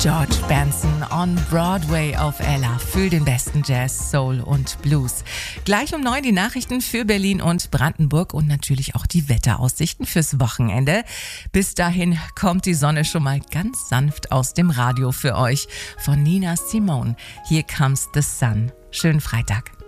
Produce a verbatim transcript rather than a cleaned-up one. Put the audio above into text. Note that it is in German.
George Benson on Broadway auf Ella. Fühl den besten Jazz, Soul und Blues. Gleich um neun die Nachrichten für Berlin und Brandenburg und natürlich auch die Wetteraussichten fürs Wochenende. Bis dahin kommt die Sonne schon mal ganz sanft aus dem Radio für euch. Von Nina Simone. Here Comes the Sun. Schönen Freitag.